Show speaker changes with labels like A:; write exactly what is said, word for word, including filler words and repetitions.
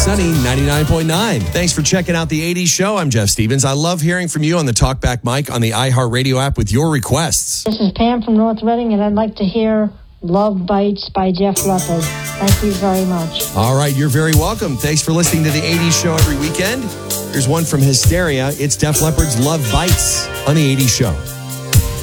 A: Sunny ninety-nine point nine. Thanks for checking out the eighties show. I'm Jeff Stevens. I love hearing from you on the Talkback mic on the iHeartRadio app with your requests.
B: This is Pam from North Reading, and I'd like to hear Love Bites by Jeff Leppard. Thank you very much.
A: All right, you're very welcome. Thanks for listening to the eighties show every weekend. Here's one from Hysteria. It's Def Leppard's Love Bites on the eighties show.